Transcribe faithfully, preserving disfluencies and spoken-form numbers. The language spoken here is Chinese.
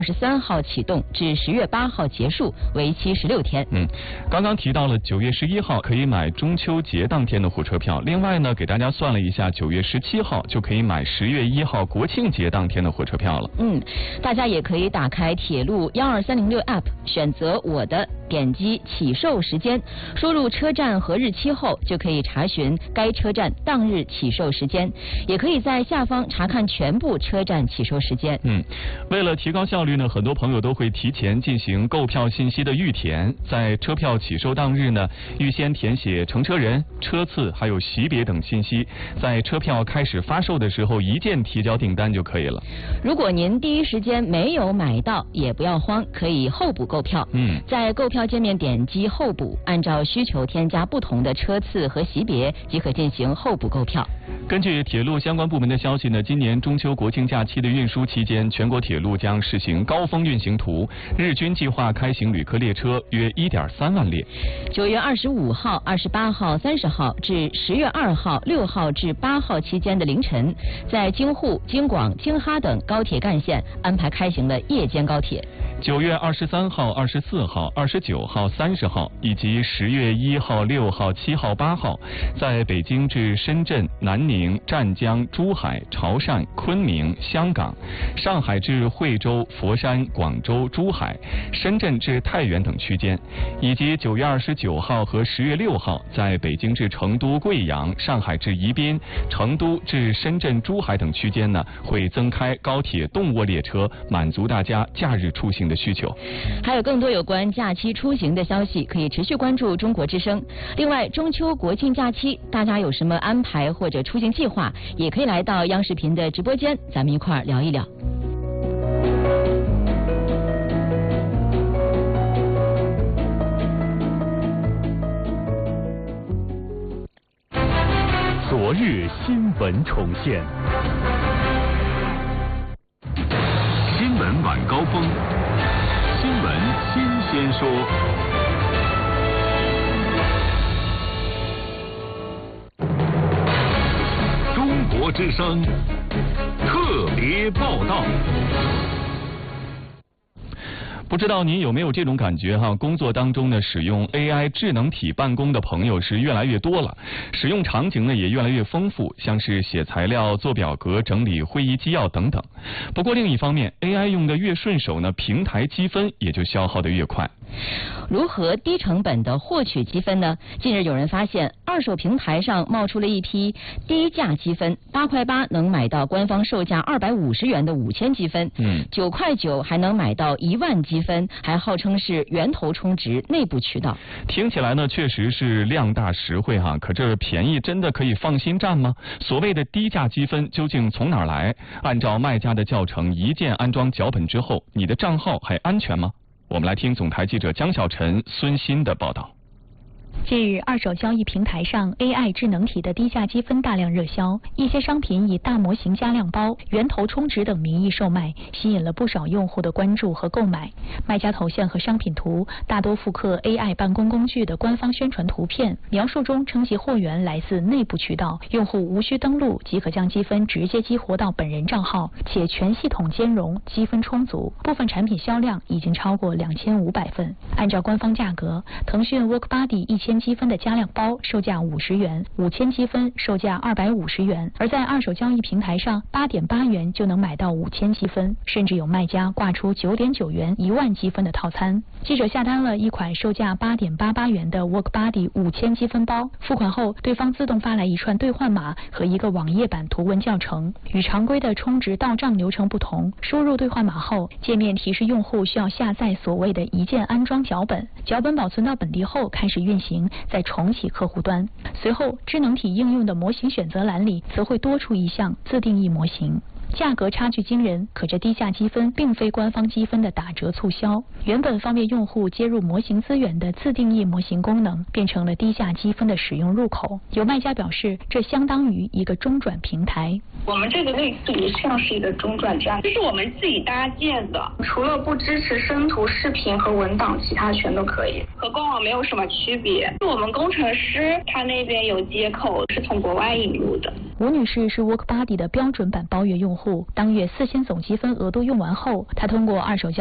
二十三号启动至十月八号结束，为期十六天。 嗯，刚刚提到了九月十一号可以买中秋节当天的火车票，另外呢，给大家算了一下，九月十七号就可以买十月一号国庆节当天的火车票了。 嗯，大家也可以打开铁路幺二三零六 App， 选择我的，点击起售时间，输入车站和日期后，就可以查询该车站当日起售时间，也可以在下方查看全部车站起售时间。 嗯，为了提高效率呢，很多朋友都会提前进行购票信息的预填，在车票起售当日呢，预先填写乘车人、车次还有级别等信息，在车票开始发售的时候一键提交订单就可以了。 如果您第一时间没有买到，也不要慌，可以候补购票。 嗯， 在购票界面点击候补，按照需求添加不同的车次和级别，即可进行候补购票。 根据铁路相关部门的消息呢，今年中秋国庆假期的运输期间，全国铁路将实行高峰运行图，日均计划开行旅客列车约 一点三万列。 九月二十五号、二十八号、三十号至十月二号、六号至八号期间的凌晨，在京沪、京广、京哈等高铁干线安排开行了夜间高铁。 九月二十三号、二十四号、二十九号、三十号以及十月一号、六号、七号、八号，在北京至深圳、南宁、湛江、珠海、潮汕、昆明、香港；上海至惠州、佛山、广州、珠海；深圳至太原等区间，以及九月二十九号和十月六号，在北京至成都、贵阳、上海至宜宾、成都至深圳、珠海等区间呢，会增开高铁动卧列车，满足大家假日出行的需求。 还有更多有关假期出行的消息，可以持续关注中国之声。另外，中秋国庆假期大家有什么安排或者出行计划，也可以来到央视频的直播间，咱们一块儿聊一聊。 昨日新闻重现，新闻晚高峰，新闻新鲜说。中国之声特别报道。 不知道您有没有这种感觉哈？工作当中呢，使用 A I 智能体办公的朋友是越来越多了，使用场景呢也越来越丰富，像是写材料、做表格、整理会议纪要等等。不过另一方面 ，A I 用的越顺手呢，平台积分也就消耗的越快。 如何低成本的获取积分呢？近日有人发现，二手平台上冒出了一批低价积分，八块八能买到官方售价二百五十元的五千积分，嗯，九块九还能买到一万积分，还号称是源头充值内部渠道。 听起来呢，确实是量大实惠哈，可这便宜真的可以放心占吗？所谓的低价积分究竟从哪儿来？按照卖家的教程一键安装脚本之后，你的账号还安全吗？我们来听总台记者江小晨、孙鑫的报道。 近日，二手交易平台上 A I 智能体的低价积分大量热销，一些商品以大模型加量包、源头充值等名义售卖，吸引了不少用户的关注和购买。卖家头像和商品图大多复刻 A I 办公工具的官方宣传图片，描述中称其货源来自内部渠道，用户无需登录即可将积分直接激活到本人账号，且全系统兼容，积分充足。部分产品销量已经超过两千五百份。按照官方价格，腾讯 WorkBuddy 一千积分的加量包售价五十元，五千积分售价二百五十元，而在二手交易平台上，八点八元就能买到五千积分，甚至有卖家挂出九点九元一万积分的套餐。记者下单了一款售价八点八八元的 WorkBuddy 五千积分包，付款后，对方自动发来一串兑换码和一个网页版图文教程，与常规的充值到账流程不同。输入兑换码后，界面提示用户需要下载所谓的一键安装脚本，脚本保存到本地后开始运行，再重启客户端。随后，智能体应用的模型选择栏里则会多出一项自定义模型。价格差距惊人，可这低价积分并非官方积分的打折促销，原本方便用户接入模型资源的自定义模型功能，变成了低价积分的使用入口。有卖家表示，这相当于一个中转平台。 我们这个类似于像是一个中转站，这是我们自己搭建的，除了不支持生图、视频和文档，其他全都可以，和官网没有什么区别。我们工程师他那边有接口，是从国外引入的。 吴女士是 WorkBuddy 的标准版包月用户，当月四千总积分额度用完后，她通过二手交